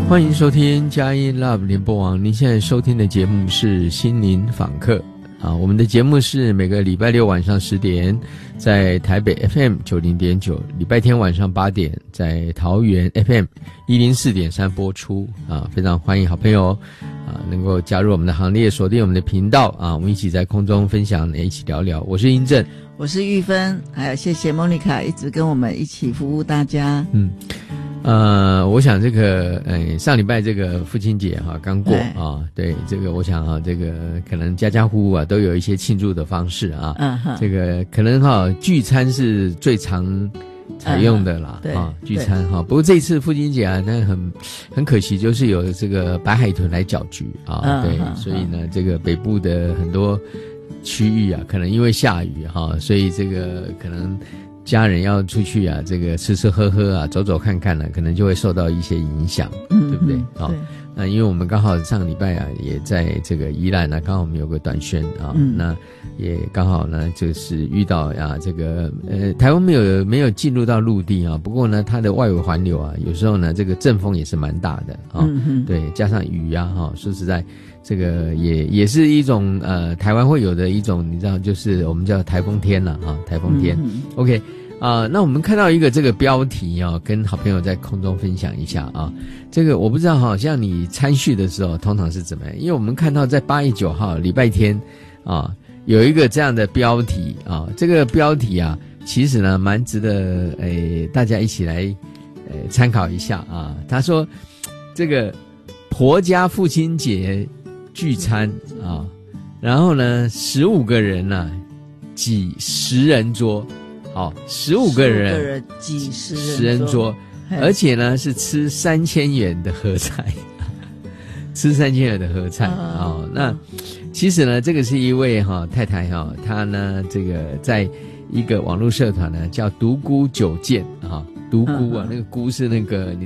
欢迎收听佳音 Love 联播网，您现在收听的节目是心灵访客啊，我们的节目是每个礼拜六晚上10点在台北 FM 90.9，礼拜天晚上8点在桃园 FM 104.3播出啊，非常欢迎好朋友啊能够加入我们的行列，锁定我们的频道啊，我们一起在空中分享，也一起聊聊。我是英正， 我是玉芬，还有谢谢莫妮卡一直跟我们一起服务大家。 我想这个上礼拜这个父亲节哈刚过啊，对这个我想啊，这个可能家家户户啊都有一些庆祝的方式啊，这个可能聚餐是最常采用的啦，聚餐哈。不过这一次父亲节啊，那很可惜，就是有这个白海豚来搅局啊，对，所以呢，这个北部的很多区域啊，可能因为下雨哈，所以这个可能家人要出去啊，这个吃吃喝喝啊，走走看看呢，可能就会受到一些影响，对不对？对。那因为我们刚好上个礼拜啊，也在这个宜兰呢，刚好我们有个短宣啊，那也刚好呢，就是遇到啊，这个台湾没有进入到陆地啊，不过呢，它的外围环流啊，有时候呢，这个阵风也是蛮大的啊，对，加上雨啊，哈，说实在。这个也是一种台湾会有的一种，你知道，就是我们叫台风天了啊，台风天。OK 那我们看到一个这个标题啊，跟好朋友在空中分享一下啊。这个我不知道好像你参叙的时候通常是怎么样，因为我们看到在8月9号礼拜天啊，有一个这样的标题啊，这个标题啊，其实呢蛮值得大家一起来参考一下啊。他说这个婆家父亲节聚餐啊，然后呢，15个人啊，挤10人桌，好，15个人挤 10人桌，而且呢是吃3000元的合菜，吃3000元的合菜啊。那其实呢，这个是一位太太她呢这个在一个网络社团呢叫独孤9件啊，独孤啊，那个孤是那个。